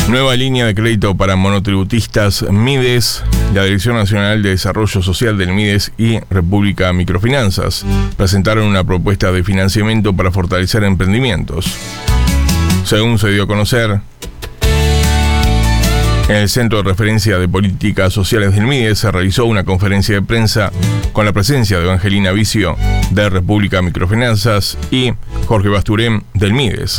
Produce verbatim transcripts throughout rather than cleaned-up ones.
Nueva línea de crédito para monotributistas Mides. La Dirección Nacional de Desarrollo Social del Mides y República Microfinanzas presentaron una propuesta de financiamiento para fortalecer emprendimientos. Según se dio a conocer, en el Centro de Referencia de Políticas Sociales del Mides se realizó una conferencia de prensa con la presencia de Evangelina Vicio de República Microfinanzas y Jorge Basturem del Mides.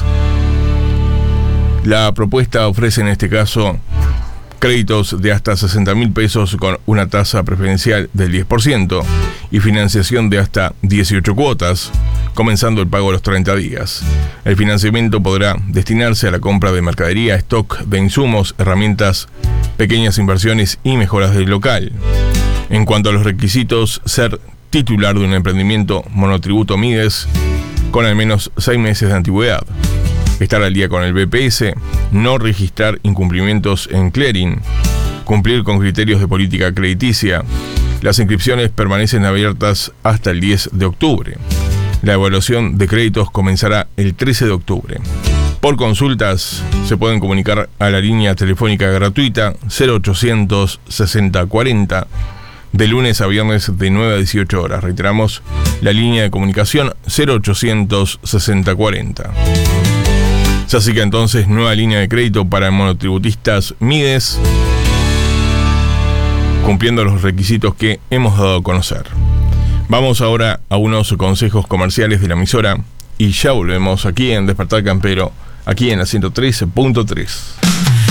La propuesta ofrece en este caso créditos de hasta sesenta mil pesos con una tasa preferencial del diez por ciento y financiación de hasta dieciocho cuotas, comenzando el pago a los treinta días. El financiamiento podrá destinarse a la compra de mercadería, stock de insumos, herramientas, pequeñas inversiones y mejoras del local. En cuanto a los requisitos, ser titular de un emprendimiento monotributo Mides con al menos seis meses de antigüedad, estar al día con el B P S, no registrar incumplimientos en clearing, cumplir con criterios de política crediticia. Las inscripciones permanecen abiertas hasta el diez de octubre. La evaluación de créditos comenzará el trece de octubre. Por consultas, se pueden comunicar a la línea telefónica gratuita cero ochocientos sesenta cuarenta de lunes a viernes de nueve a dieciocho horas. Reiteramos, la línea de comunicación cero ochocientos sesenta cuarenta. Así que entonces, nueva línea de crédito para monotributistas Mides, cumpliendo los requisitos que hemos dado a conocer. Vamos ahora a unos consejos comerciales de la emisora y ya volvemos aquí en Despertar Campero, aquí en la ciento tres punto tres.